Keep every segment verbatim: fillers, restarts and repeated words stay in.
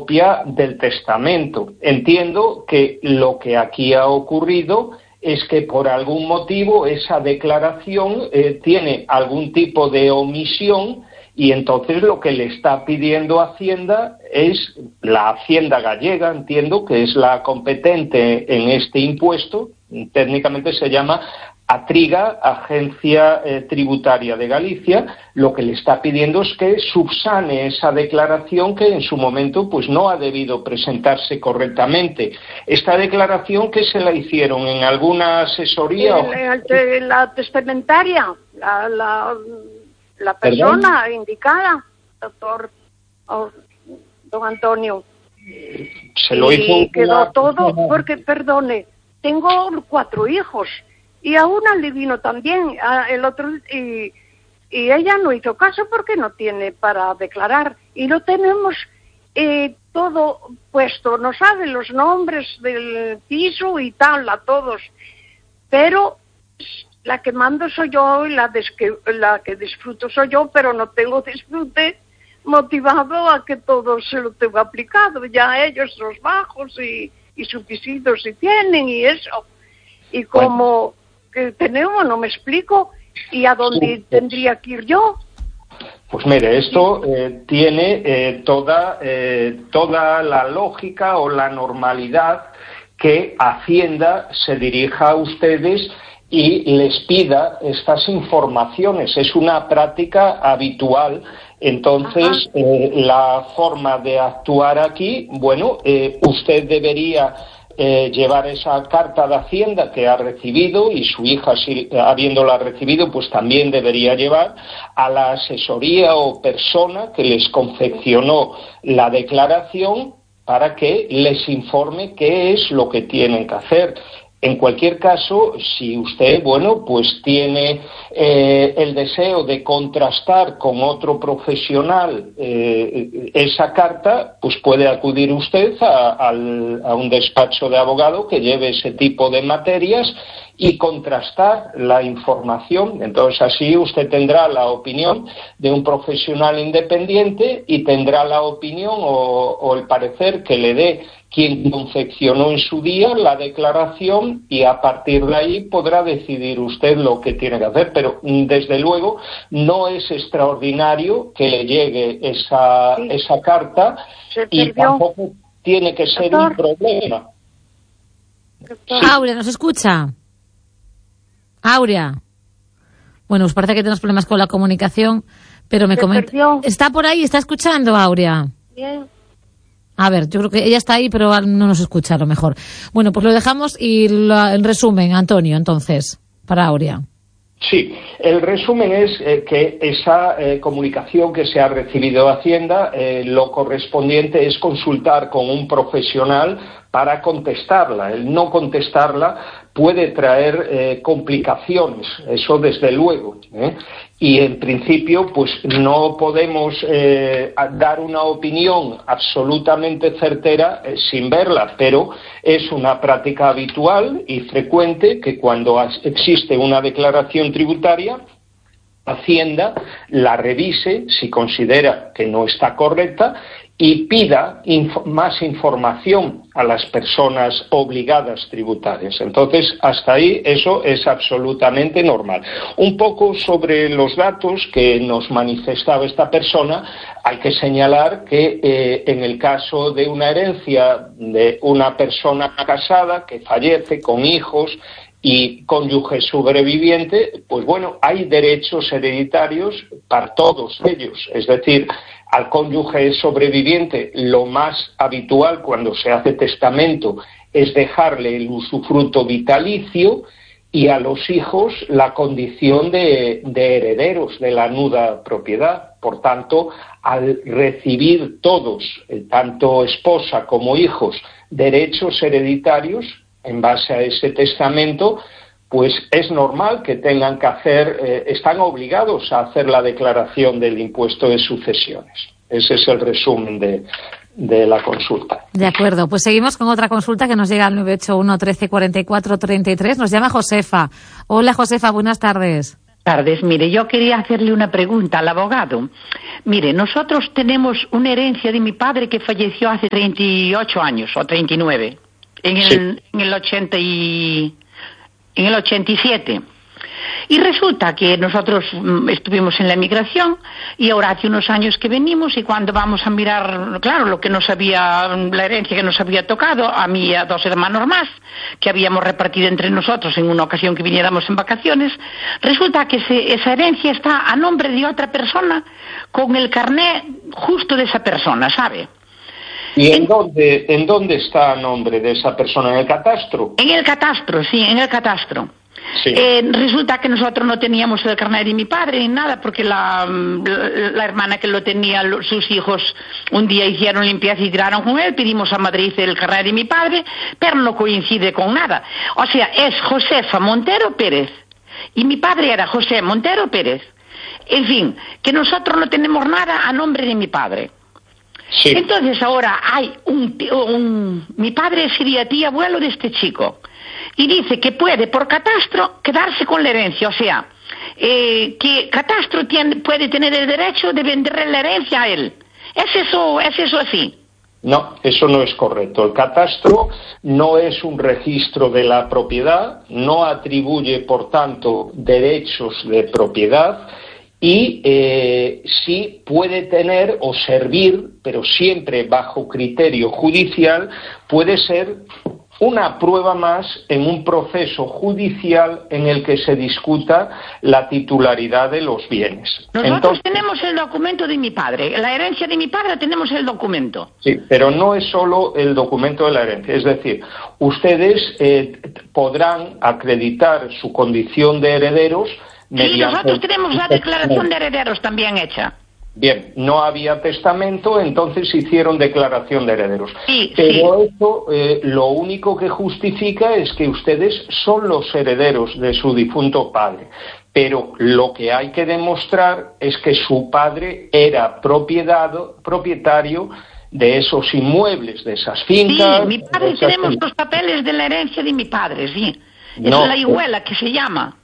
copia del testamento. Entiendo que lo que aquí ha ocurrido es que por algún motivo esa declaración eh, tiene algún tipo de omisión, y entonces lo que le está pidiendo Hacienda es, la Hacienda gallega, entiendo que es la competente en este impuesto, técnicamente se llama Atriga, Agencia eh, Tributaria de Galicia, lo que le está pidiendo es que subsane esa declaración que en su momento pues no ha debido presentarse correctamente. Esta declaración, ¿que se la hicieron? ¿En alguna asesoría? El, el, la testamentaria, la... la... la persona ¿Perdón? indicada, doctor oh, don Antonio. Se lo hizo y quedó una... todo, porque, perdone, tengo cuatro hijos, y a una le vino también, a el otro, y, y ella no hizo caso porque no tiene para declarar, y lo tenemos eh, todo puesto, no sabe los nombres del piso y tal, a todos, pero la que mando soy yo y la, que, la que disfruto soy yo, pero no tengo disfrute motivado a que todo se lo tengo aplicado. Ya ellos los bajos y, y sus visitos si tienen y eso. Y como bueno. que tenemos, no me explico, ¿y a dónde sí. tendría que ir yo? Pues mire, esto eh, tiene eh, toda, eh, toda la lógica o la normalidad que Hacienda se dirija a ustedes y les pida estas informaciones. Es una práctica habitual. Entonces, eh, la forma de actuar aquí, bueno, eh, usted debería eh, llevar esa carta de Hacienda que ha recibido, y su hija, si habiéndola recibido, pues también debería llevar a la asesoría o persona que les confeccionó la declaración para que les informe qué es lo que tienen que hacer. En cualquier caso, si usted, bueno, pues tiene eh, el deseo de contrastar con otro profesional eh, esa carta, pues puede acudir usted a, a, a un despacho de abogado que lleve ese tipo de materias y contrastar la información. Entonces, así usted tendrá la opinión de un profesional independiente y tendrá la opinión o, o el parecer que le dé quien confeccionó en su día la declaración, y a partir de ahí podrá decidir usted lo que tiene que hacer. Pero, desde luego, no es extraordinario que le llegue esa, sí. esa carta, y tampoco tiene que ser Doctor. un problema. Sí. Aurea, ¿nos escucha? Aurea. Bueno, pues parece que tenemos problemas con la comunicación, pero me comenta... ¿Está por ahí? ¿Está escuchando, Aurea? Bien. A ver, yo creo que ella está ahí, pero no nos escucha a lo mejor. Bueno, pues lo dejamos y lo, en resumen, Antonio, entonces, para Aurea. Sí, el resumen es eh, que esa eh, comunicación que se ha recibido de Hacienda, eh, lo correspondiente es consultar con un profesional para contestarla. El no contestarla puede traer eh, complicaciones, eso desde luego, ¿eh? Y en principio pues no podemos eh, dar una opinión absolutamente certera eh, sin verla, pero es una práctica habitual y frecuente que cuando existe una declaración tributaria, Hacienda la revise si considera que no está correcta y pida inf- más información a las personas obligadas tributarias. Entonces, hasta ahí eso es absolutamente normal. Un poco sobre los datos que nos manifestaba esta persona, hay que señalar que eh, en el caso de una herencia de una persona casada que fallece con hijos y cónyuge sobreviviente, pues bueno, hay derechos hereditarios para todos ellos. Es decir, al cónyuge sobreviviente lo más habitual cuando se hace testamento es dejarle el usufructo vitalicio, y a los hijos la condición de, de herederos de la nuda propiedad. Por tanto, al recibir todos, tanto esposa como hijos, derechos hereditarios en base a ese testamento, pues es normal que tengan que hacer, eh, están obligados a hacer la declaración del impuesto de sucesiones. Ese es el resumen de, de la consulta. De acuerdo, pues seguimos con otra consulta que nos llega al nueve ocho uno, trece, cuarenta y cuatro, treinta y tres. Nos llama Josefa. Hola, Josefa, buenas tardes. Tardes, mire, yo quería hacerle una pregunta al abogado. Mire, nosotros tenemos una herencia de mi padre que falleció hace treinta y ocho años, o treinta y nueve, en el, sí. en el ochenta y, en el ochenta y siete. Y resulta que nosotros estuvimos en la emigración y ahora hace unos años que venimos, y cuando vamos a mirar, claro, lo que nos había, la herencia que nos había tocado, a mí y a dos hermanos más, que habíamos repartido entre nosotros en una ocasión que viniéramos en vacaciones, resulta que se, esa herencia está a nombre de otra persona con el carné justo de esa persona, ¿sabe? ¿Y en, en dónde, en dónde está a nombre de esa persona? ¿En el catastro? En el catastro, sí, en el catastro. Sí. Eh, resulta que nosotros no teníamos el carnet de mi padre ni nada, porque la, la, la hermana que lo tenía, los, sus hijos, un día hicieron limpieza y tiraron con él. Pedimos a Madrid el carnet de mi padre, pero no coincide con nada. O sea, es Josefa Montero Pérez y mi padre era José Montero Pérez. En fin, que nosotros no tenemos nada a nombre de mi padre. Sí. Entonces ahora hay un, un mi padre sería tío abuelo de este chico. Y dice que puede, por catastro, quedarse con la herencia. O sea, eh, que catastro tiene, puede tener el derecho de venderle la herencia a él. ¿Es eso, ¿Es eso así? No, eso no es correcto. El catastro no es un registro de la propiedad, no atribuye, por tanto, derechos de propiedad, y eh, sí puede tener o servir, pero siempre bajo criterio judicial, puede ser una prueba más en un proceso judicial en el que se discuta la titularidad de los bienes. Nosotros Entonces, tenemos el documento de mi padre, la herencia de mi padre tenemos el documento. Sí, pero no es solo el documento de la herencia, es decir, ustedes eh, podrán acreditar su condición de herederos mediante... Sí, nosotros tenemos la declaración de herederos también hecha. Bien, no había testamento, entonces hicieron declaración de herederos. Sí, Pero sí. Esto eh, lo único que justifica es que ustedes son los herederos de su difunto padre. Pero lo que hay que demostrar es que su padre era propiedad, propietario de esos inmuebles, de esas fincas... Sí, mi padre, tenemos fincas. Los papeles de la herencia de mi padre, sí. No, es la hijuela que se llama.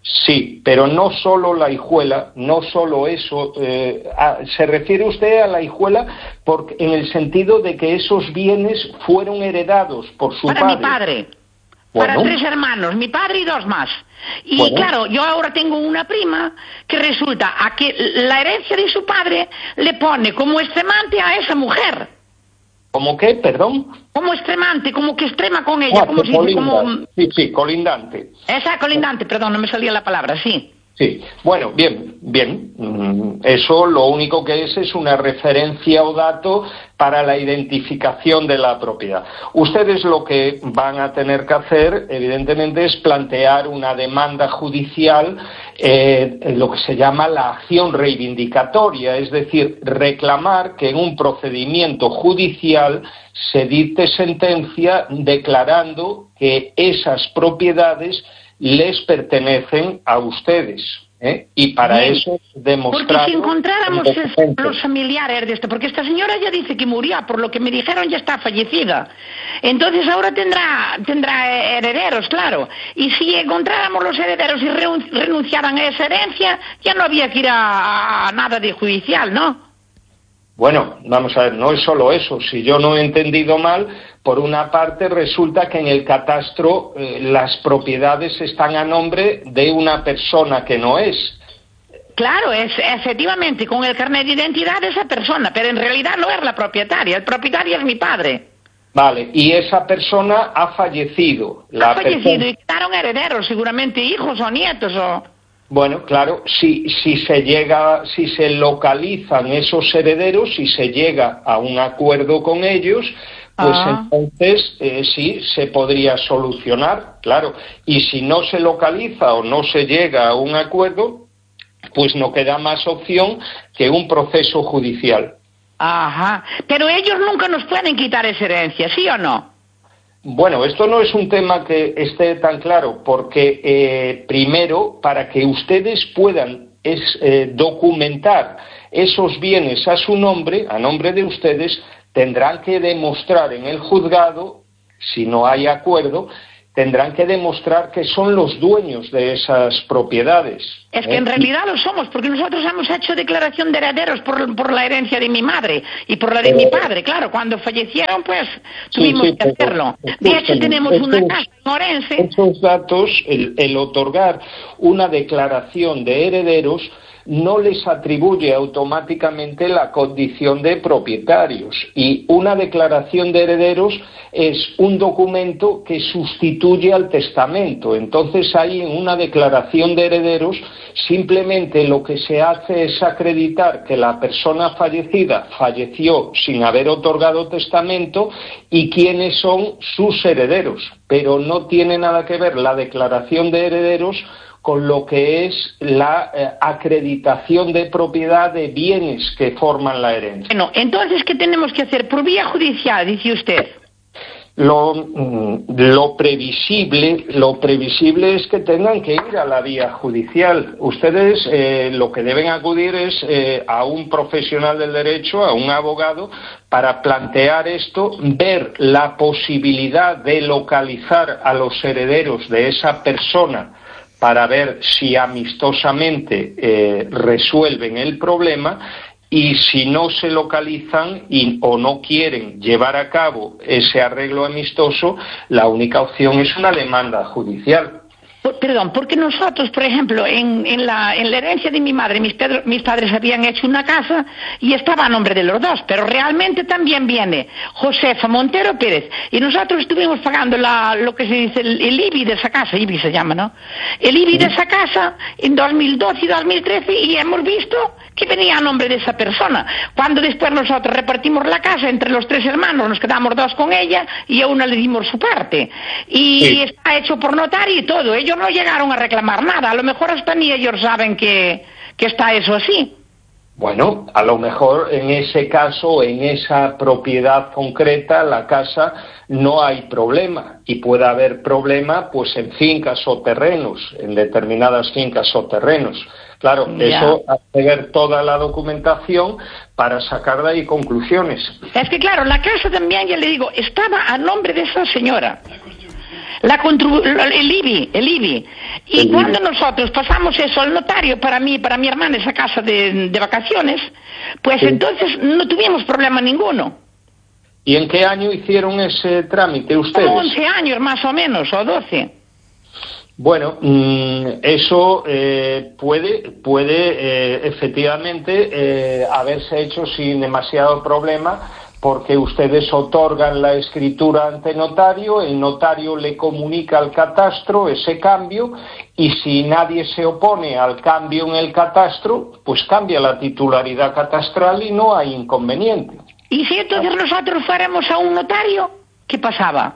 Sí, pero no solo la hijuela, no solo eso. Eh, a, se refiere usted a la hijuela porque, en el sentido de que esos bienes fueron heredados por su para padre. Para mi padre, bueno. Para tres hermanos, mi padre y dos más. Y bueno. Claro, yo ahora tengo una prima que resulta a que la herencia de su padre le pone como extremante a esa mujer. ¿Cómo qué? Perdón. Como extremante, como que extrema con ella. Ah, como si dice, como... Sí, sí, colindante. Esa, colindante, perdón, no me salía la palabra, sí. Sí, bueno, bien, bien. Eso lo único que es es una referencia o dato para la identificación de la propiedad. Ustedes lo que van a tener que hacer, evidentemente, es plantear una demanda judicial, eh, en lo que se llama la acción reivindicatoria, es decir, reclamar que en un procedimiento judicial se dicte sentencia declarando que esas propiedades les pertenecen a ustedes, ¿eh? Y para Bien. Eso demostrar... Porque si encontráramos los familiares de esto, porque esta señora ya dice que murió, por lo que me dijeron ya está fallecida, entonces ahora tendrá tendrá herederos, claro, y si encontráramos los herederos y renunciaran a esa herencia, ya no había que ir a, a nada de judicial, ¿no? Bueno, vamos a ver, no es solo eso. Si yo no he entendido mal, por una parte resulta que en el catastro eh, las propiedades están a nombre de una persona que no es. Claro, es efectivamente con el carnet de identidad de esa persona, pero en realidad no es la propietaria. El propietario es mi padre. Vale, y esa persona ha fallecido. La ha fallecido persona... y quedaron herederos, seguramente hijos o nietos o... Bueno, claro, si, si se llega, si se localizan esos herederos, si se llega a un acuerdo con ellos, pues ah. entonces eh, sí se podría solucionar, claro. Y si no se localiza o no se llega a un acuerdo, pues no queda más opción que un proceso judicial. Ajá, pero ellos nunca nos pueden quitar esa herencia, ¿sí o no? Bueno, esto no es un tema que esté tan claro, porque eh, primero, para que ustedes puedan es, eh, documentar esos bienes a su nombre, a nombre de ustedes, tendrán que demostrar en el juzgado, si no hay acuerdo, tendrán que demostrar que son los dueños de esas propiedades. Es que ¿eh? en realidad lo somos, porque nosotros hemos hecho declaración de herederos por, por la herencia de mi madre y por la de eh, mi padre. Claro, cuando fallecieron, pues tuvimos sí, sí, que hacerlo. Pero, de hecho, tenemos estos, una casa en Orense. Esos datos, el, el otorgar una declaración de herederos, no les atribuye automáticamente la condición de propietarios, y una declaración de herederos es un documento que sustituye al testamento. Entonces ahí, en una declaración de herederos, simplemente lo que se hace es acreditar que la persona fallecida falleció sin haber otorgado testamento y quiénes son sus herederos, pero no tiene nada que ver la declaración de herederos con lo que es la eh, acreditación de propiedad de bienes que forman la herencia. Bueno, entonces, ¿qué tenemos que hacer? Por vía judicial, dice usted. Lo, lo previsible, lo previsible es que tengan que ir a la vía judicial. Ustedes eh, lo que deben acudir es eh, a un profesional del derecho, a un abogado, para plantear esto, ver la posibilidad de localizar a los herederos de esa persona, para ver si amistosamente eh, resuelven el problema, y si no se localizan y, o no quieren llevar a cabo ese arreglo amistoso, la única opción es una demanda judicial. Perdón, porque nosotros, por ejemplo, en, en, la, en la herencia de mi madre, mis, pedro, mis padres habían hecho una casa y estaba a nombre de los dos, pero realmente también viene Josefa Montero Pérez, y nosotros estuvimos pagando la, lo que se dice el, el I B I de esa casa, I B I se llama, ¿no? El I B I de esa casa en dos mil doce y dos mil trece, y hemos visto que venía a nombre de esa persona. Cuando después nosotros repartimos la casa entre los tres hermanos, nos quedamos dos con ella y a una le dimos su parte. Y sí, está hecho por notario y todo. Ellos no llegaron a reclamar nada. A lo mejor hasta ni ellos saben que, que está eso así. Bueno, a lo mejor en ese caso, en esa propiedad concreta, la casa, no hay problema, y puede haber problema pues en fincas o terrenos, en determinadas fincas o terrenos. Claro, ya. Eso hace ver toda la documentación para sacar de ahí conclusiones. Es que claro, la casa también, ya le digo, estaba a nombre de esa señora. La contribu- el I B I, el I B I. Y el cuando I B I. Nosotros pasamos eso al notario para mí, para mi hermana, esa casa de, de vacaciones, pues sí, entonces no tuvimos problema ninguno. ¿Y en qué año hicieron ese trámite ustedes? Como once años más o menos, o doce. Bueno, eso eh, puede, puede eh, efectivamente eh, haberse hecho sin demasiado problema, porque ustedes otorgan la escritura ante notario, el notario le comunica al catastro ese cambio, y si nadie se opone al cambio en el catastro, pues cambia la titularidad catastral y no hay inconveniente. ¿Y si entonces nosotros fuéramos a un notario? ¿Qué pasaba?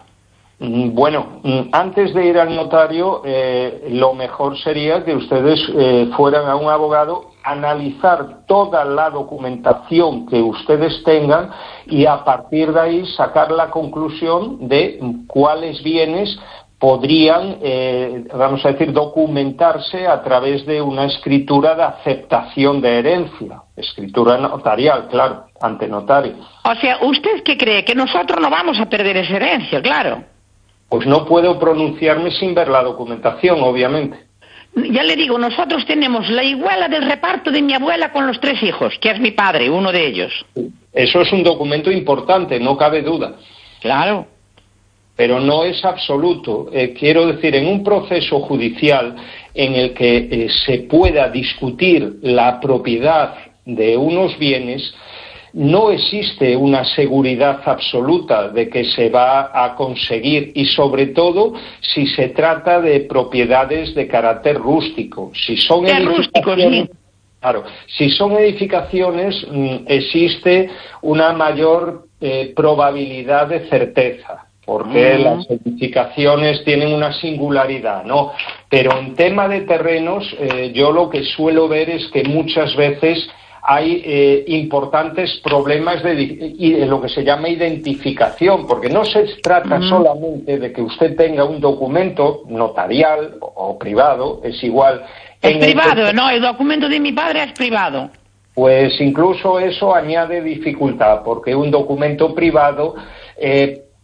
Bueno, antes de ir al notario, eh, lo mejor sería que ustedes eh, fueran a un abogado, analizar toda la documentación que ustedes tengan y a partir de ahí sacar la conclusión de cuáles bienes podrían, eh, vamos a decir, documentarse a través de una escritura de aceptación de herencia, escritura notarial, claro, ante notario. O sea, ¿usted qué cree? Que nosotros no vamos a perder esa herencia, claro. Pues no puedo pronunciarme sin ver la documentación, obviamente. Ya le digo, nosotros tenemos la iguala del reparto de mi abuela con los tres hijos, que es mi padre, uno de ellos. Eso es un documento importante, no cabe duda. Claro. Pero no es absoluto. Eh, quiero decir, en un proceso judicial en el que eh, se pueda discutir la propiedad de unos bienes, no existe una seguridad absoluta de que se va a conseguir, y sobre todo si se trata de propiedades de carácter rústico. Si son edificaciones, claro, si son edificaciones existe una mayor eh, probabilidad de certeza, porque uh-huh. las edificaciones tienen una singularidad, ¿no? Pero en tema de terrenos, eh, yo lo que suelo ver es que muchas veces hay eh, importantes problemas de, de lo que se llama identificación, porque no se trata uh-huh. solamente de que usted tenga un documento notarial o, o privado, es igual. Es privado, el... no, el documento de mi padre es privado. Pues incluso eso añade dificultad, porque un documento privado eh,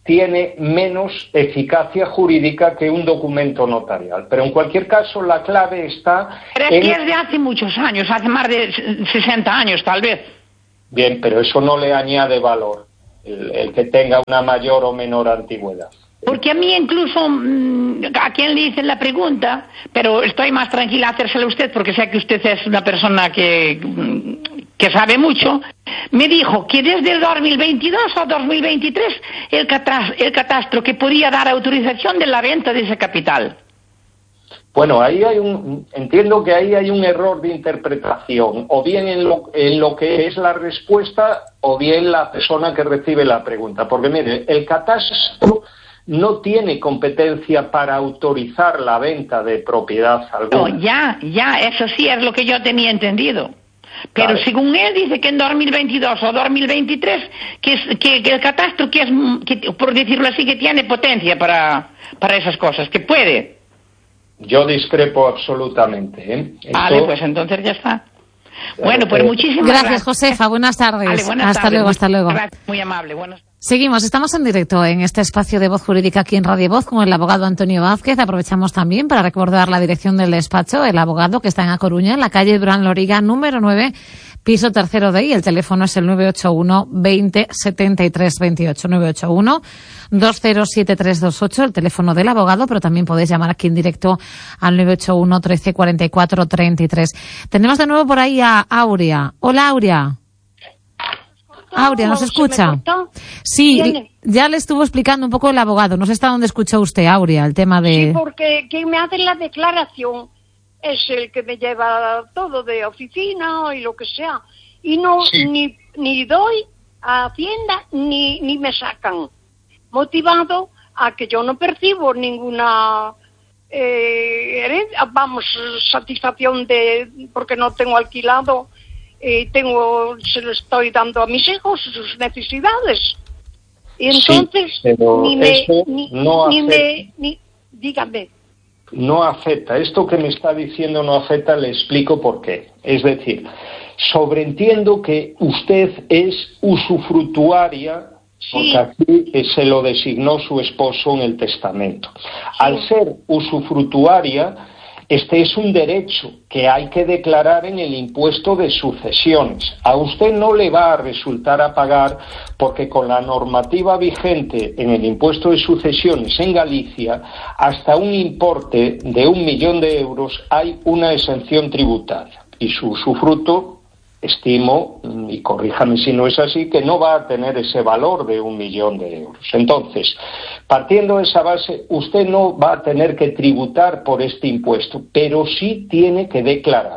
tiene menos eficacia jurídica que un documento notarial. Pero en cualquier caso, la clave está... Pero es en... que es de hace muchos años, hace más de sesenta años, tal vez. Bien, pero eso no le añade valor, el, el que tenga una mayor o menor antigüedad. Porque a mí incluso, a quien le hice la pregunta, pero estoy más tranquila a hacérsela a usted, porque sé que usted es una persona que, que sabe mucho, me dijo que desde el dos mil veintidós o dos mil veintitrés el catastro, el catastro que podía dar autorización de la venta de ese capital. Bueno, ahí hay un, entiendo que ahí hay un error de interpretación, o bien en lo, en lo que es la respuesta, o bien la persona que recibe la pregunta. Porque mire, el catastro no tiene competencia para autorizar la venta de propiedad alguna. No, ya, ya, eso sí es lo que yo tenía entendido. Pero claro, según él dice que en dos mil veintidós o dos mil veintitrés, que, es, que, que el catastro, que es, que, por decirlo así, que tiene potencia para, para esas cosas, que puede. Yo discrepo absolutamente, ¿eh? Esto... Vale, pues entonces ya está. Bueno, pues muchísimas gracias. Gracias, Josefa. Buenas tardes. Vale, buenas hasta tardes. luego, hasta luego. Gracias, muy amable. Buenas tardes. Seguimos, estamos en directo en este espacio de Voz Jurídica aquí en Radio Voz con el abogado Antonio Vázquez. Aprovechamos también para recordar la dirección del despacho, el abogado que está en A Coruña, en la calle Durán Loriga, número nueve, piso tercero D, y el teléfono es el nueve ocho uno veinte setenta y tres veintiocho, nueve ocho uno dos cero siete tres dos ocho, el teléfono del abogado, pero también podéis llamar aquí en directo al nueve ocho uno trece cuarenta y cuatro treinta y tres. Tenemos de nuevo por ahí a Aurea. Hola, Aurea. Aurea, ¿nos escucha? Sí, ya le estuvo explicando un poco el abogado. No sé hasta dónde escuchó usted, Aurea, el tema de... Sí, porque quien me hace la declaración es el que me lleva todo de oficina y lo que sea. Y no, sí. ni, ni doy a Hacienda ni, ni me sacan. Motivado a que yo no percibo ninguna... Eh, vamos, satisfacción de... porque no tengo alquilado... Eh, tengo, se lo estoy dando a mis hijos sus necesidades y entonces sí, ni me ni, no ni me ni, dígame no afecta, esto que me está diciendo no afecta, le explico por qué. Es decir, sobreentiendo que usted es usufructuaria, sí, porque así se lo designó su esposo en el testamento. Sí. Al ser usufructuaria, este es un derecho que hay que declarar en el impuesto de sucesiones. A usted no le va a resultar a pagar porque con la normativa vigente en el impuesto de sucesiones en Galicia, hasta un importe de un millón de euros hay una exención tributaria. Y su usufructo, estimo, y corríjame si no es así, que no va a tener ese valor de un millón de euros. Entonces, partiendo de esa base, usted no va a tener que tributar por este impuesto, pero sí tiene que declarar.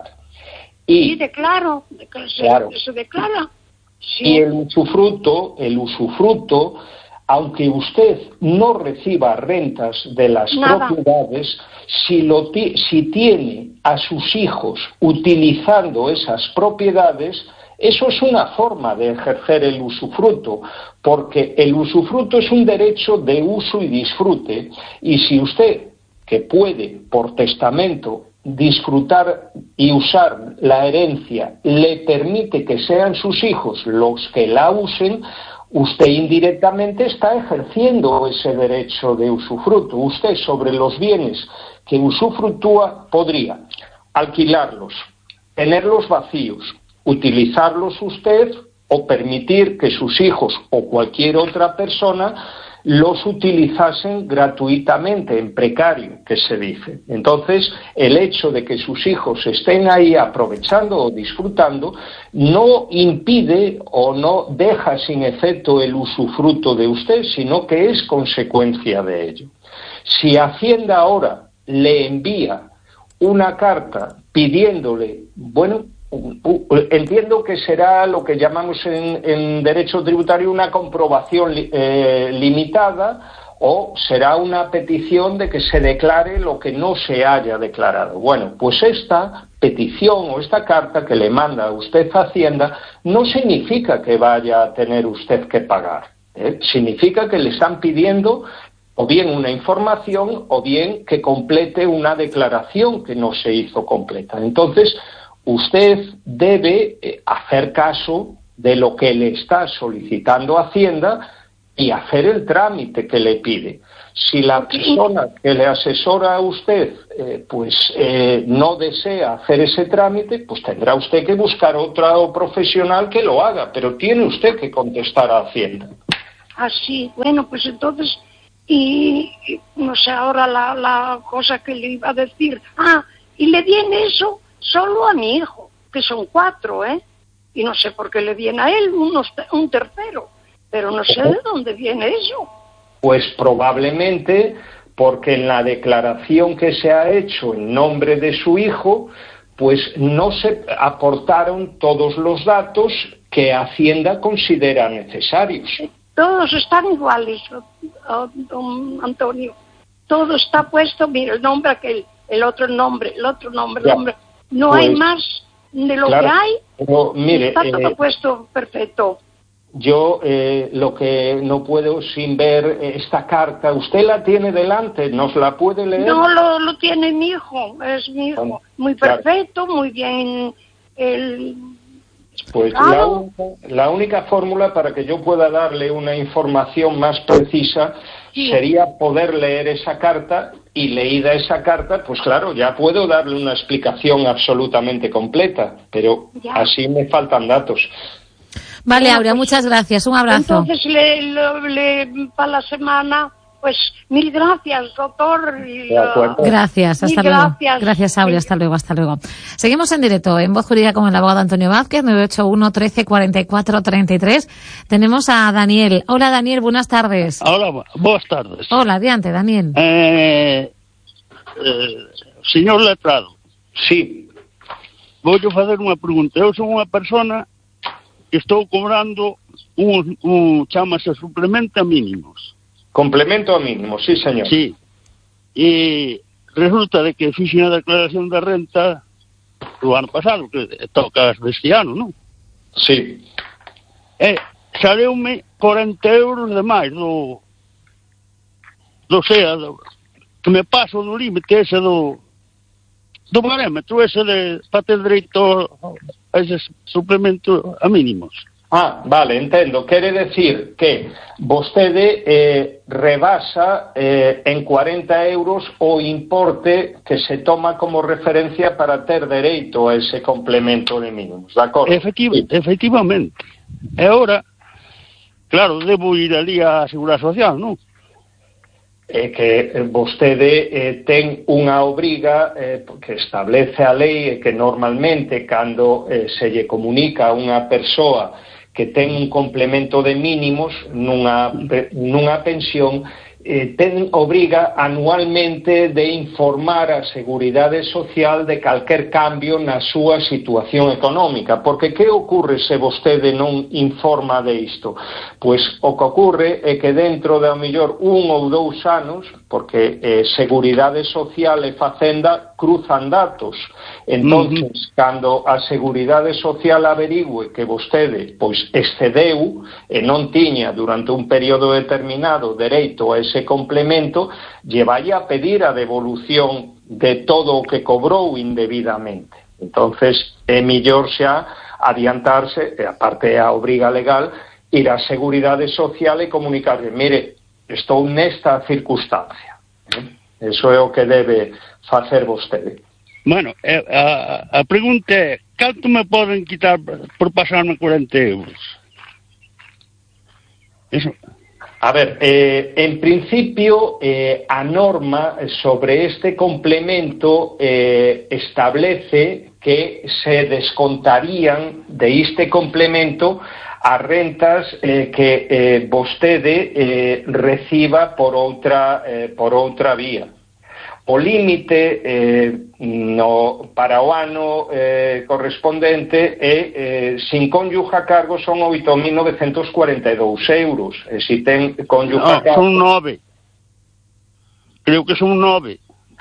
Y, sí, declaro, se, claro, se declara. Sí. Y el usufruto, el usufruto, aunque usted no reciba rentas de las Nada. propiedades, si, lo si tiene a sus hijos utilizando esas propiedades, eso es una forma de ejercer el usufruto, porque el usufruto es un derecho de uso y disfrute, y si usted, que puede por testamento disfrutar y usar la herencia, le permite que sean sus hijos los que la usen, usted indirectamente está ejerciendo ese derecho de usufruto. Usted, sobre los bienes que usufructúa, podría alquilarlos, tenerlos vacíos, utilizarlos usted o permitir que sus hijos o cualquier otra persona los utilizasen gratuitamente, en precario, que se dice. Entonces, el hecho de que sus hijos estén ahí aprovechando o disfrutando no impide o no deja sin efecto el usufruto de usted, sino que es consecuencia de ello. Si Hacienda ahora le envía una carta pidiéndole, bueno, entiendo que será lo que llamamos en, en derecho tributario una comprobación eh, limitada, o será una petición de que se declare lo que no se haya declarado. Bueno, pues esta petición o esta carta que le manda a usted a Hacienda no significa que vaya a tener usted que pagar, ¿eh? Significa que le están pidiendo o bien una información o bien que complete una declaración que no se hizo completa. Entonces, usted debe hacer caso de lo que le está solicitando Hacienda y hacer el trámite que le pide. Si la persona que le asesora a usted eh, pues eh, no desea hacer ese trámite, pues tendrá usted que buscar otro profesional que lo haga, pero tiene usted que contestar a Hacienda. Ah, sí, bueno, pues entonces, y, y no sé ahora la, la cosa que le iba a decir. Ah, y le viene eso solo a mi hijo, que son cuatro, ¿eh? Y no sé por qué le viene a él unos, un tercero, pero no sé de dónde viene eso. Pues probablemente porque en la declaración que se ha hecho en nombre de su hijo, pues no se aportaron todos los datos que Hacienda considera necesarios. Todos están iguales, don Antonio. Todo está puesto, mira, el nombre aquel, el otro nombre, el otro nombre, el nombre. No pues, hay más de lo claro, que hay. Pero, mire, está todo eh, puesto perfecto. Yo eh, lo que no puedo sin ver esta carta, ¿usted la tiene delante? ¿Nos la puede leer? No, lo, lo tiene mi hijo, es mi hijo. Bueno, muy perfecto, claro. Muy bien. El... Pues la única, la única fórmula para que yo pueda darle una información más precisa sí. sería poder leer esa carta, y leída esa carta, pues claro, ya puedo darle una explicación absolutamente completa, pero ya. Así me faltan datos. Vale, Aurea, muchas gracias. Un abrazo. Entonces, le, le, le, para la semana, pues mil gracias, doctor. Y, uh, gracias, hasta luego. Gracias, gracias Aurea, hasta luego, hasta luego. Seguimos en directo, en Voz Jurídica con el abogado Antonio Vázquez, nueve ocho uno, trece, cuarenta y cuatro, treinta y tres. Tenemos a Daniel. Hola, Daniel, buenas tardes. Hola, buenas tardes. Hola, adiante, Daniel. Eh, eh, señor letrado. Sí. Vou facer unha pregunta. Eu son unha persona que estou cobrando un, un chamase suplemento a mínimos. Complemento a mínimos, sí, señor. Sí. E resulta de que fixe a declaración de renta do ano pasado, que toca deste ano, non? Sí. E saleume cuarenta euros de máis do do sea, do, que me paso do límite ese do do parámetro ese de para ter dereito a ese suplemento a mínimos. Ah, vale, entendo. Quere decir que vostede eh, rebasa eh, en cuarenta euros o importe que se toma como referencia para ter dereito a ese complemento de mínimos, de acordo? Efectiv sí. Efectivamente. E agora, claro, debo ir ali á Seguridade Social, non? É que vostede eh, ten unha obriga eh, que establece a lei e que normalmente cando eh, se lle comunica a unha persoa que ten un complemento de mínimos nunha, nunha pensión, eh, ten obriga anualmente de informar a Seguridade Social de calquer cambio na súa situación económica, porque que ocorre se vostede non informa de isto? Pois o que ocorre é que dentro de ao mellor un ou dous anos, porque eh, Seguridade Social e Facenda cruzan datos, entonces uh-huh. cando a Seguridade Social averigüe que vostede pois excedeu e non tiña durante un período determinado dereito a ese complemento, lle vai a pedir a devolución de todo o que cobrou indebidamente. Entonces é mellor xa adiantarse, e aparte a obriga legal, ir á Seguridade Social e comunicarle, mire, estou nesta circunstancia. Eso é o que debe facer vostede. Bueno, a, a pregunta é, canto me poden quitar por pasarme cuarenta euros? Eso. A ver, eh, en principio eh, a norma sobre este complemento eh, establece que se descontarían de este complemento as rentas eh, que eh, vostede eh, reciba por outra eh, por outra vía. O límite eh, no, para o ano eh, correspondente é, eh, sin cónyuge a cargo, son oito mil novecentos cuarenta e dous euros. E se ten cónyuge no, a cargo... son nove. Creo que son nove.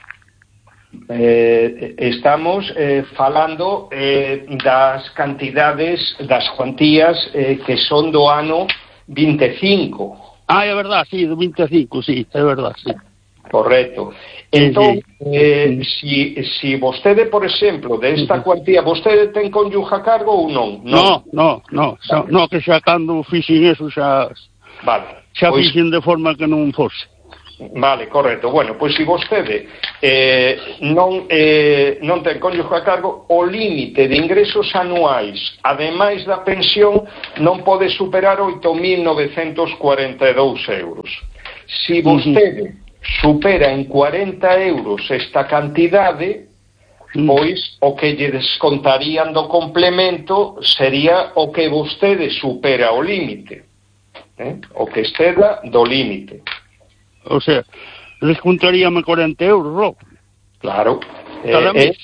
Eh, estamos eh, falando eh, das cantidades, das cuantías eh, que son do ano vinte e cinco. Ah, é verdad, sí, do vinte e cinco, sí, é verdad, sí. Correcto. Entón, eh, si, si vostede, por exemplo, de esta cuantía, vostede ten cónyuge a cargo ou non? No, no, no, no, no, que xa cando fixen eso xa Vale. Xa pois... fixen de forma que non fose. Vale, correcto. Bueno, pois se vostede eh, non, eh, non ten cónjuge a cargo, o límite de ingresos anuais, ademais da pensión, non pode superar oito mil novecentos cuarenta e dous euros. Se vostede uh-huh. supera en cuarenta euros esta cantidade, uh-huh. pois o que lle descontarían do complemento sería o que vostede supera o límite, eh? o que exceda do límite. O sea, descontaríame cuarenta euros, ¿no? Claro. Eh, eh,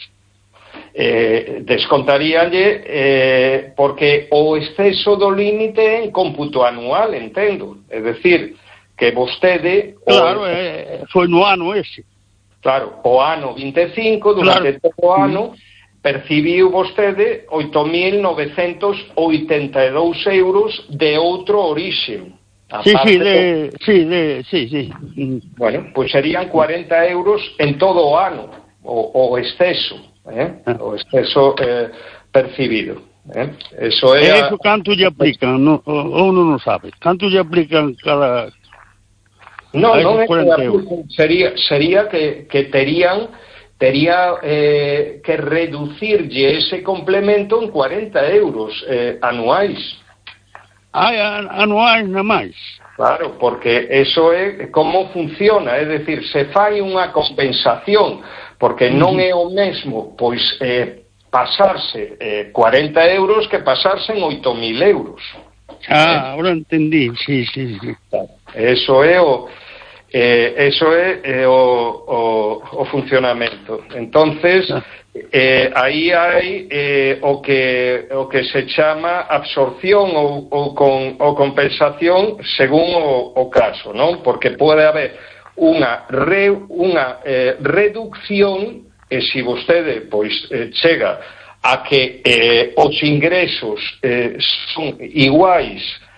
eh, descontaríanlle eh, porque o exceso do límite en cómputo anual, entendo. É dicir, que vostede... Claro, o, eh, foi no ano ese. Claro, o ano vinte e cinco, durante claro. todo o ano, percibiu vostede oito mil novecentos oitenta e dous euros de outro orixe. Sí, sí, de, sí, de, sí, sí. Bueno, pois serían cuarenta euros en todo o ano, o, o exceso, eh? o exceso eh, percibido. Eh? Eso é... E eso canto lle aplican, no, ou non o sabe? Canto lle aplican cada... No, non é que aplican, sería, sería que, que terían... tería eh, que reducirlle ese complemento en cuarenta euros eh, anuais. Hai anuais na máis. Claro, porque eso é como funciona, é dicir, se fai unha compensación, porque non é o mesmo, pois, eh, pasarse eh, cuarenta euros que pasarse en oito mil euros. Ah, eh? Ahora entendí, sí, sí, sí. Eso é o... Eh, eso é eh, o, o, o funcionamento. Entonces, eh, aí hai eh, o que o que se chama absorción ou, ou, con, ou compensación según o, o caso, non? Porque pode haber unha re, unha eh, reducción e se vostede pois eh, chega a que eh, os ingresos eh, son iguais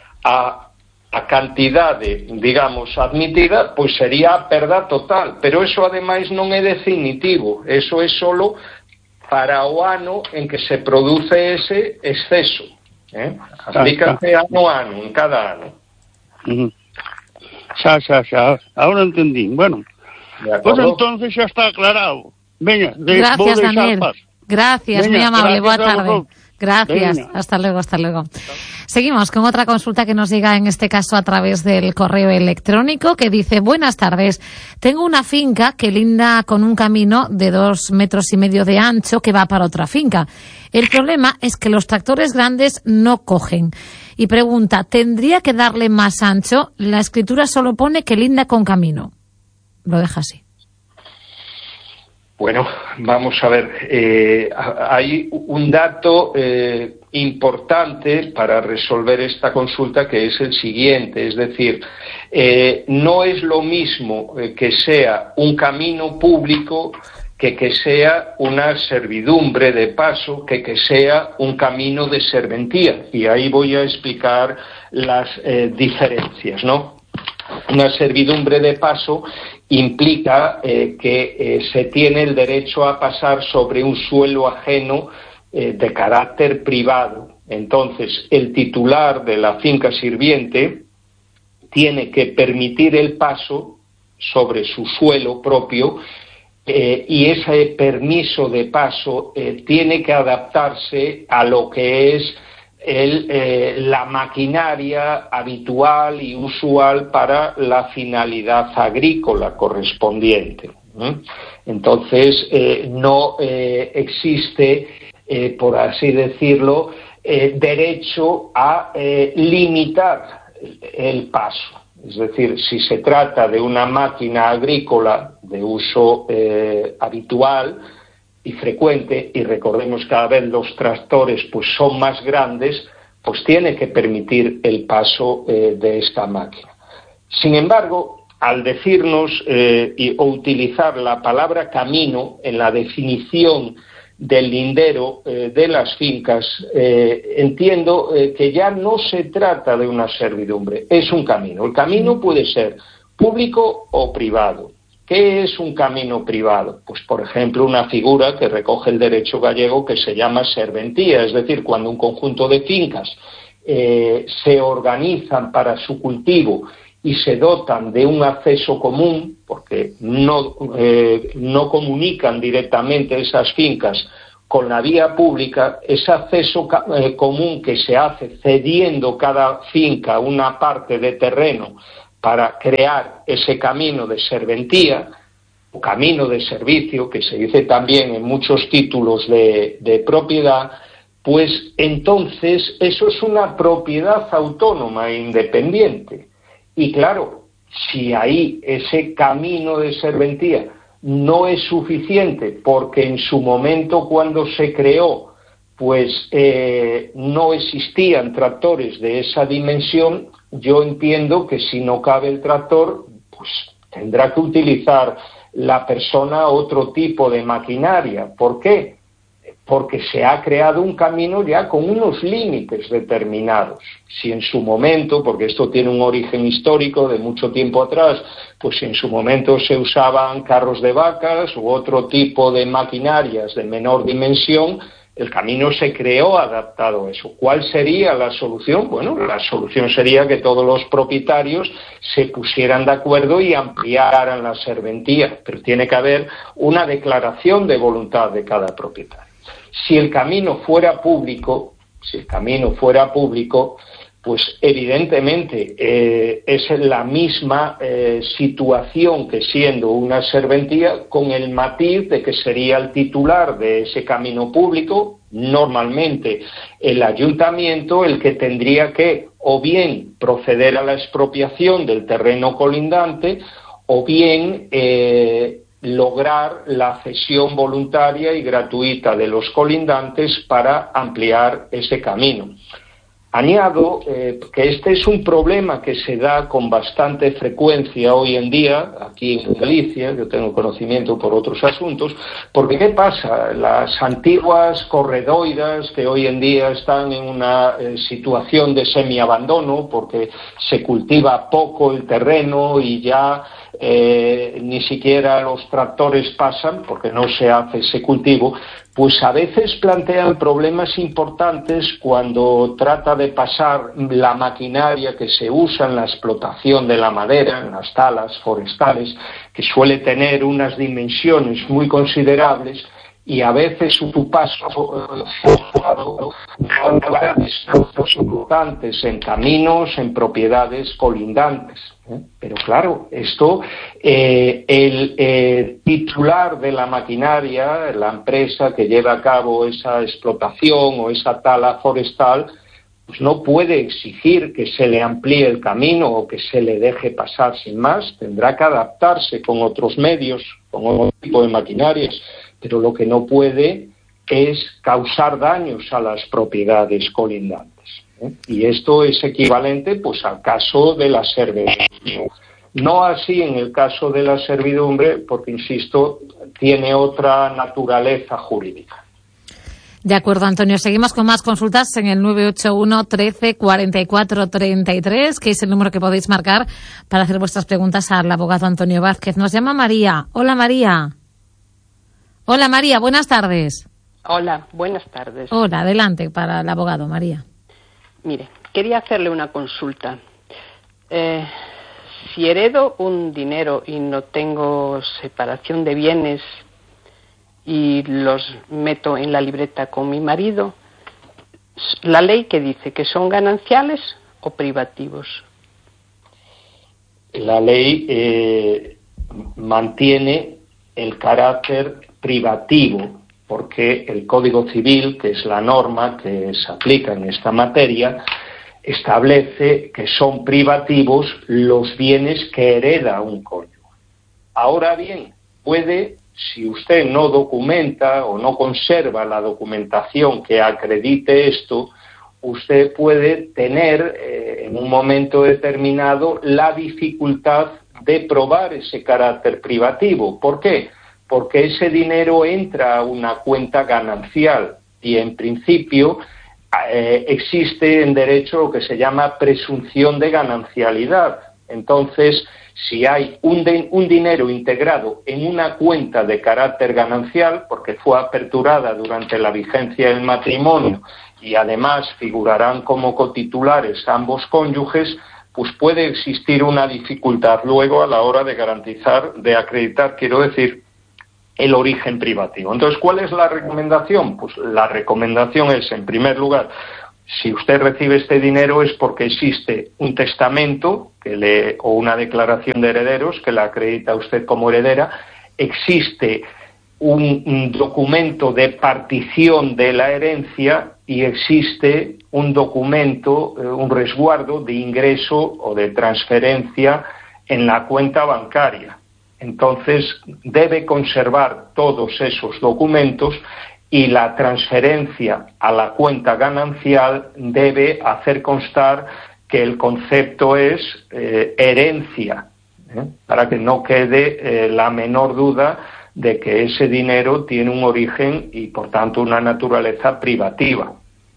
a a cantidade, digamos, admitida, pois sería a perda total. Pero eso, ademais, non é definitivo. Eso é solo para o ano en que se produce ese exceso. Eh? Aplícase ano a ano, en cada ano. Uh-huh. Xa, xa, xa. Ahora entendí. Bueno, pois pues entonces xa está aclarado. Veña, de, gracias, Daniel. Gracias, muy amable. Boa tarde. Gracias, Venga. hasta luego, hasta luego. Seguimos con otra consulta que nos llega en este caso a través del correo electrónico que dice: buenas tardes, tengo una finca que linda con un camino de dos metros y medio de ancho que va para otra finca. El problema es que los tractores grandes no cogen. Y pregunta, ¿tendría que darle más ancho? La escritura solo pone que linda con camino. Lo deja así. Bueno, vamos a ver, eh, hay un dato eh, importante para resolver esta consulta que es el siguiente, es decir, eh, no es lo mismo eh, que sea un camino público que que sea una servidumbre de paso, que que sea un camino de serventía, y ahí voy a explicar las eh, diferencias, ¿no? Una servidumbre de paso implica eh, que eh, se tiene el derecho a pasar sobre un suelo ajeno eh, de carácter privado. Entonces, el titular de la finca sirviente tiene que permitir el paso sobre su suelo propio eh, y ese permiso de paso eh, tiene que adaptarse a lo que es El, eh, la maquinaria habitual y usual para la finalidad agrícola correspondiente. ¿eh? Entonces, eh, no eh, existe, eh, por así decirlo, eh, derecho a eh, limitar el paso. Es decir, si se trata de una máquina agrícola de uso eh, habitual y frecuente, y recordemos cada vez los tractores pues son más grandes, pues tiene que permitir el paso eh, de esta máquina. Sin embargo, al decirnos eh, y, o utilizar la palabra camino en la definición del lindero eh, de las fincas, eh, entiendo eh, que ya no se trata de una servidumbre, es un camino. El camino puede ser público o privado. ¿Qué es un camino privado? Pues, por ejemplo, una figura que recoge el derecho gallego que se llama serventía, es decir, cuando un conjunto de fincas eh, se organizan para su cultivo y se dotan de un acceso común, porque no, eh, no comunican directamente esas fincas con la vía pública, ese acceso eh, común que se hace cediendo cada finca una parte de terreno para crear ese camino de serventía, o camino de servicio, que se dice también en muchos títulos de, de propiedad, pues entonces eso es una propiedad autónoma e independiente. Y claro, si ahí ese camino de serventía no es suficiente porque en su momento cuando se creó pues eh, no existían tractores de esa dimensión, yo entiendo que si no cabe el tractor, pues tendrá que utilizar la persona otro tipo de maquinaria. ¿Por qué? Porque se ha creado un camino ya con unos límites determinados. Si en su momento, porque esto tiene un origen histórico de mucho tiempo atrás, pues en su momento se usaban carros de vacas u otro tipo de maquinarias de menor dimensión, el camino se creó adaptado a eso. ¿Cuál sería la solución? Bueno, la solución sería que todos los propietarios se pusieran de acuerdo y ampliaran la serventía, pero tiene que haber una declaración de voluntad de cada propietario. Si el camino fuera público, si el camino fuera público, pues evidentemente eh, es la misma eh, situación que siendo una serventía, con el matiz de que sería el titular de ese camino público, normalmente el ayuntamiento, el que tendría que o bien proceder a la expropiación del terreno colindante o bien eh, lograr la cesión voluntaria y gratuita de los colindantes para ampliar ese camino. Añado eh, que este es un problema que se da con bastante frecuencia hoy en día, aquí en Galicia, yo tengo conocimiento por otros asuntos, porque ¿qué pasa? Las antiguas corredoiras que hoy en día están en una eh, situación de semiabandono, porque se cultiva poco el terreno y ya eh, ni siquiera los tractores pasan, porque no se hace ese cultivo, pues a veces plantean problemas importantes cuando trata de pasar la maquinaria que se usa en la explotación de la madera, en las talas forestales, que suele tener unas dimensiones muy considerables, y a veces su paso importantes en caminos, en propiedades colindantes. ¿eh? Pero claro, esto, eh, el eh, titular de la maquinaria, la empresa que lleva a cabo esa explotación o esa tala forestal, pues no puede exigir que se le amplíe el camino o que se le deje pasar sin más. Tendrá que adaptarse con otros medios, con otro tipo de maquinarias, pero lo que no puede es causar daños a las propiedades colindantes, ¿eh? Y esto es equivalente pues al caso de la servidumbre. No así en el caso de la servidumbre, porque, insisto, tiene otra naturaleza jurídica. De acuerdo, Antonio. Seguimos con más consultas en el nueve ocho uno, trece, cuarenta y cuatro, treinta y tres, que es el número que podéis marcar para hacer vuestras preguntas al abogado Antonio Vázquez. Nos llama María. Hola, María. Hola, María. Buenas tardes. Hola, buenas tardes. Hola, adelante para el abogado, María. Mire, quería hacerle una consulta. Eh, si heredo un dinero y no tengo separación de bienes y los meto en la libreta con mi marido, ¿la ley qué dice? ¿Que son gananciales o privativos? La ley eh, mantiene el carácter privativo, porque el Código Civil, que es la norma que se aplica en esta materia, establece que son privativos los bienes que hereda un cónyuge. Ahora bien, puede, si usted no documenta o no conserva la documentación que acredite esto, usted puede tener eh, en un momento determinado la dificultad de probar ese carácter privativo. ¿Por qué? Porque ese dinero entra a una cuenta ganancial y, en principio, eh, existe en derecho lo que se llama presunción de ganancialidad. Entonces, si hay un, de, un dinero integrado en una cuenta de carácter ganancial, porque fue aperturada durante la vigencia del matrimonio y además figurarán como cotitulares ambos cónyuges, pues puede existir una dificultad luego a la hora de garantizar, de acreditar, quiero decir, el origen privativo. Entonces, ¿cuál es la recomendación? Pues la recomendación es, en primer lugar, si usted recibe este dinero es porque existe un testamento que le, o una declaración de herederos que la acredita usted como heredera, existe un, un documento de partición de la herencia y existe un documento, eh, un resguardo de ingreso o de transferencia en la cuenta bancaria. Entonces, debe conservar todos esos documentos y la transferencia a la cuenta ganancial debe hacer constar que el concepto es eh, herencia, ¿eh? para que no quede eh, la menor duda de que ese dinero tiene un origen y, por tanto, una naturaleza privativa.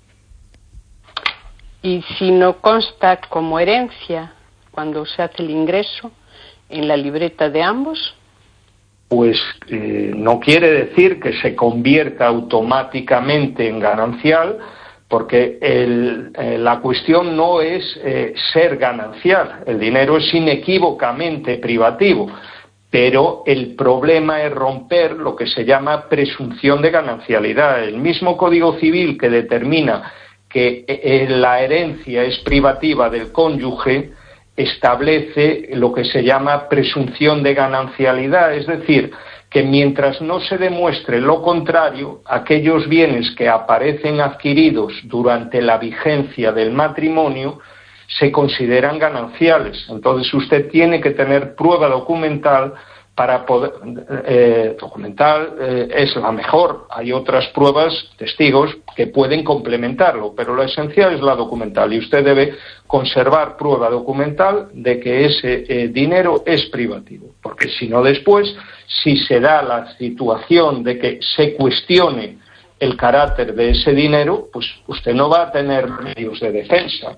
Y si no consta como herencia cuando se hace el ingreso en la libreta de ambos, pues eh, no quiere decir que se convierta automáticamente en ganancial, porque el, eh, la cuestión no es eh, ser ganancial, el dinero es inequívocamente privativo, pero el problema es romper lo que se llama presunción de ganancialidad. El mismo Código Civil que determina que eh, la herencia es privativa del cónyuge establece lo que se llama presunción de ganancialidad, es decir, que mientras no se demuestre lo contrario, aquellos bienes que aparecen adquiridos durante la vigencia del matrimonio se consideran gananciales. Entonces usted tiene que tener prueba documental para poder, eh, documental eh, es la mejor. Hay otras pruebas, testigos, que pueden complementarlo, pero lo esencial es la documental y usted debe conservar prueba documental de que ese eh, dinero es privativo, porque si no después, si se da la situación de que se cuestione el carácter de ese dinero, pues usted no va a tener medios de defensa.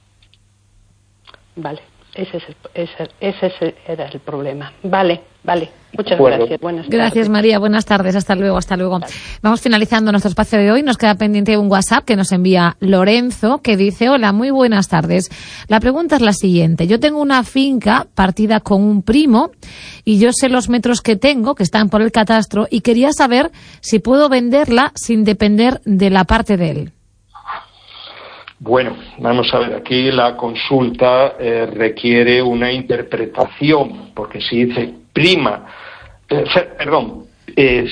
Vale. Ese, es el, ese, ese era el problema. Vale, vale. Muchas bueno. gracias. Buenas tardes. Gracias, María. Buenas tardes. Hasta luego, hasta luego. Vale. Vamos finalizando nuestro espacio de hoy. Nos queda pendiente un WhatsApp que nos envía Lorenzo, que dice: hola, muy buenas tardes. La pregunta es la siguiente. Yo tengo una finca partida con un primo y yo sé los metros que tengo, que están por el catastro, y quería saber si puedo venderla sin depender de la parte de él. Bueno, vamos a ver, aquí la consulta eh, requiere una interpretación, porque si dice prima, eh, perdón, eh,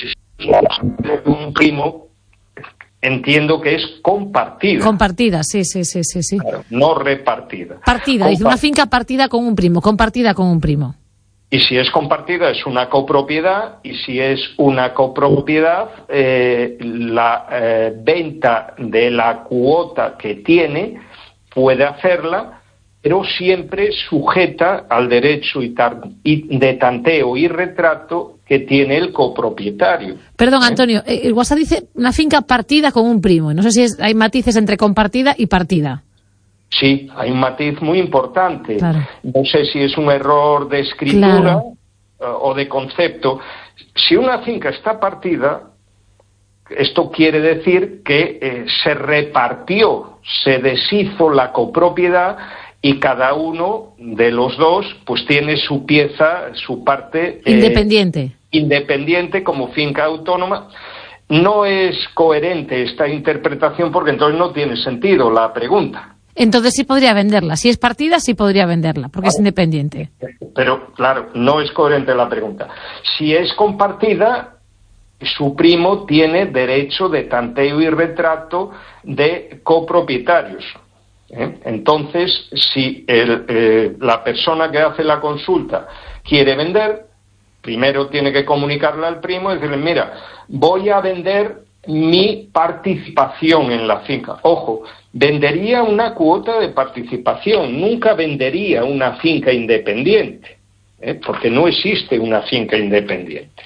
un primo, entiendo que es compartida. Compartida, sí, sí, sí, sí. sí. Claro, no repartida. Partida, dice una finca partida con un primo, compartida con un primo. Y si es compartida es una copropiedad, y si es una copropiedad, eh, la eh, venta de la cuota que tiene puede hacerla, pero siempre sujeta al derecho y tar- y de tanteo y retrato que tiene el copropietario. Perdón, Antonio, ¿eh? el WhatsApp dice una finca partida con un primo. No sé si es, hay matices entre compartida y partida. Sí, hay un matiz muy importante. Claro. No sé si es un error de escritura claro. uh, o de concepto. Si una finca está partida, esto quiere decir que eh, se repartió, se deshizo la copropiedad y cada uno de los dos pues tiene su pieza, su parte eh, independiente. Independiente como finca autónoma. No es coherente esta interpretación porque entonces no tiene sentido la pregunta. Entonces sí podría venderla. Si es partida, sí podría venderla, porque vale. es independiente. Pero, claro, no es coherente la pregunta. Si es compartida, su primo tiene derecho de tanteo y retrato de copropietarios. ¿Eh? Entonces, si el, eh, la persona que hace la consulta quiere vender, primero tiene que comunicarle al primo y decirle, mira, voy a vender mi participación en la finca. Ojo, vendería una cuota de participación, nunca vendería una finca independiente, ¿eh? porque no existe una finca independiente.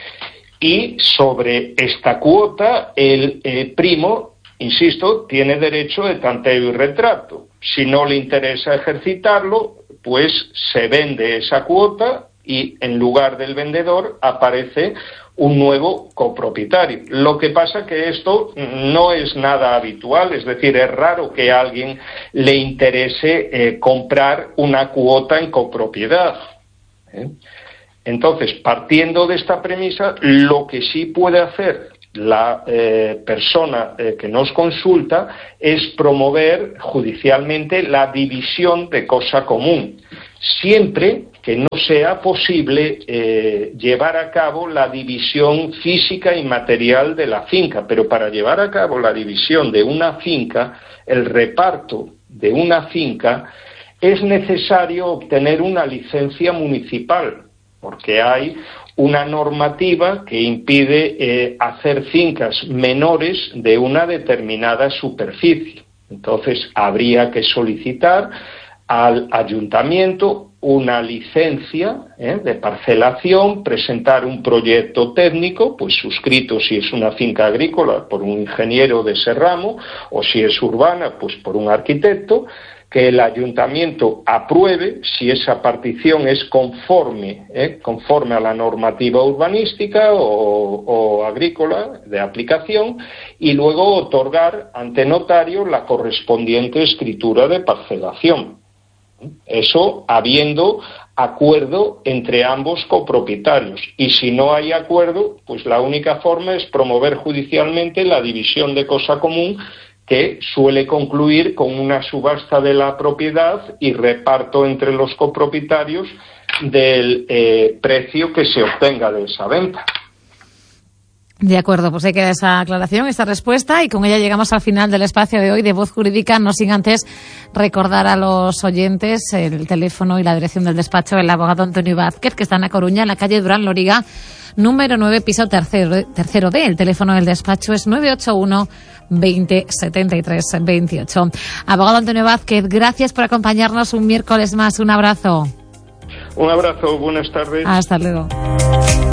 Y sobre esta cuota, el eh, primo, insisto, tiene derecho de tanteo y retrato. Si no le interesa ejercitarlo, pues se vende esa cuota y en lugar del vendedor aparece un nuevo copropietario. Lo que pasa que esto no es nada habitual, es decir, es raro que a alguien le interese eh, comprar una cuota en copropiedad, ¿eh? Entonces, partiendo de esta premisa, lo que sí puede hacer la eh, persona eh, que nos consulta es promover judicialmente la división de cosa común, siempre que no sea posible eh, llevar a cabo la división física y material de la finca. Pero para llevar a cabo la división de una finca, el reparto de una finca, es necesario obtener una licencia municipal, porque hay una normativa que impide eh, hacer fincas menores de una determinada superficie. Entonces, habría que solicitar al ayuntamiento una licencia eh, de parcelación, presentar un proyecto técnico, pues suscrito si es una finca agrícola por un ingeniero de ese ramo, o si es urbana, pues por un arquitecto, que el ayuntamiento apruebe si esa partición es conforme, ¿eh? conforme a la normativa urbanística o, o agrícola de aplicación, y luego otorgar ante notario la correspondiente escritura de parcelación. Eso habiendo acuerdo entre ambos copropietarios. Y si no hay acuerdo, pues la única forma es promover judicialmente la división de cosa común, que suele concluir con una subasta de la propiedad y reparto entre los copropietarios del eh, precio que se obtenga de esa venta. De acuerdo, pues ahí queda esa aclaración, esta respuesta, y con ella llegamos al final del espacio de hoy de Voz Jurídica, no sin antes recordar a los oyentes el teléfono y la dirección del despacho del abogado Antonio Vázquez, que está en A Coruña, en la calle Durán Loriga, número nueve, piso tercero, tercero D. El teléfono del despacho es nueve ocho uno, veinte, setenta y tres, veintiocho. Abogado Antonio Vázquez, gracias por acompañarnos un miércoles más. Un abrazo. Un abrazo, buenas tardes. Hasta luego.